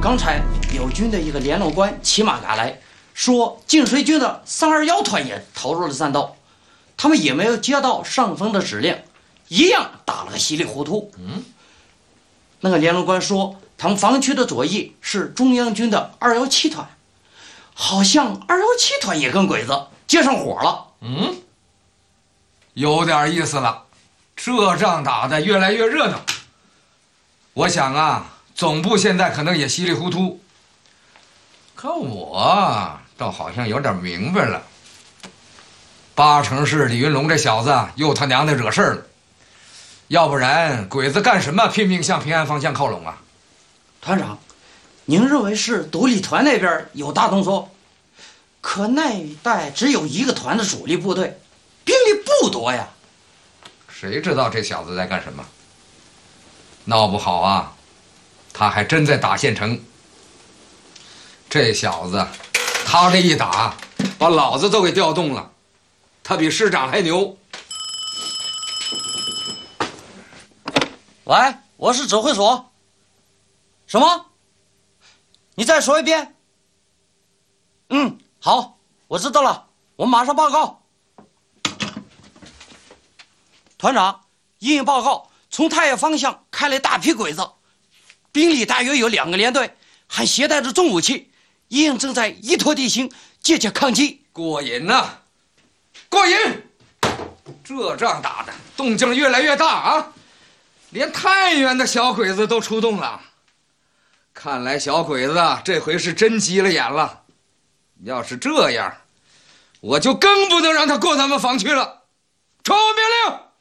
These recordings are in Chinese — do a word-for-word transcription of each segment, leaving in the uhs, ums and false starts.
刚才友军的一个联络官骑马赶来，说晋绥军的三二幺团也投入了战斗，他们也没有接到上峰的指令，一样打了个稀里糊涂。嗯，那个联络官说，他们防区的左翼是中央军的二幺七团，好像二幺七团也跟鬼子接上火了。 嗯，有点意思了，这仗打得越来越热闹。我想啊，总部现在可能也稀里糊涂，可我倒好像有点明白了，八成是李云龙这小子又他娘的惹事儿了，要不然鬼子干什么拼命向平安方向靠拢啊？ 团长，您认为是独立团那边有大动作？可那一带只有一个团的主力部队，兵力不多呀。 谁知道这小子在干什么？闹不好啊，他还真在打县城。这小子，他这一打，把老子都给调动了，他比师长还牛。 喂，我是指挥所。什么？你再说一遍。嗯，好，我知道了，我马上报告。团长，应应报告，从太岳方向开来大批鬼子，兵力大约有两个连队，还携带着重武器，应应正在依托地形借机抗击。 过瘾呐、啊，过瘾！这仗打的动静越来越大啊，连太原的小鬼子都出动了。看来小鬼子这回是真急了眼了。要是这样，我就更不能让他过咱们防区了。传我命令！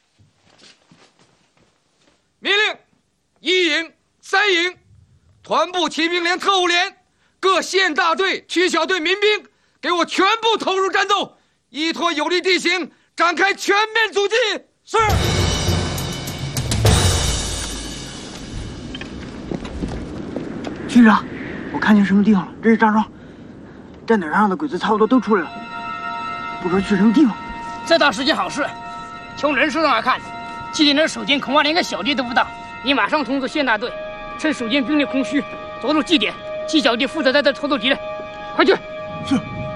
命令，一营、三营、团部骑兵连、特务连、各县大队、区小队民兵，给我全部投入战斗，依托有利地形，展开全面阻击。是。 局长，我看见什么地方了？这是张庄，站点上的鬼子差不多都出来了，不知道去什么地方。 这倒是件好事。从人数上来看，基地那守军恐怕连个小队都不到。你马上通知县大队，趁守军兵力空虚，着陆基点，季小弟负责在这拖住敌人。快去！ 是。